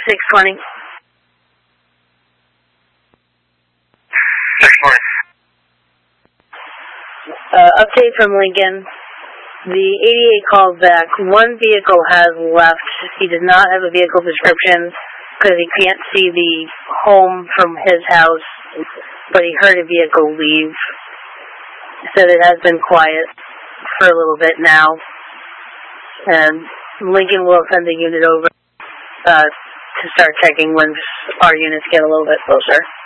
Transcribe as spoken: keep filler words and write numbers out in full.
six twenty. six twenty. Uh, update from Lincoln. The eighty-eight called back. One vehicle has left. He does not have a vehicle description because he can't see the home from his house, but he heard a vehicle leave. He said it has been quiet for a little bit now, and Lincoln will send a unit over uh, to start checking when our units get a little bit closer.